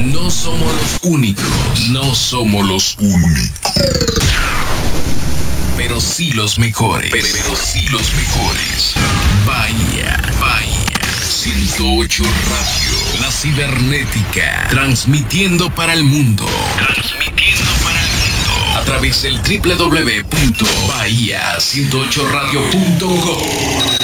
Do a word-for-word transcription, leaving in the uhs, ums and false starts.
No somos los únicos, no somos los únicos. Pero sí los mejores, pero, pero sí los mejores. Bahía, Bahía, ciento ocho Radio, la cibernética, transmitiendo para el mundo. Transmitiendo para el mundo. A través del doble u doble u doble u punto bahía ciento ocho radio punto com.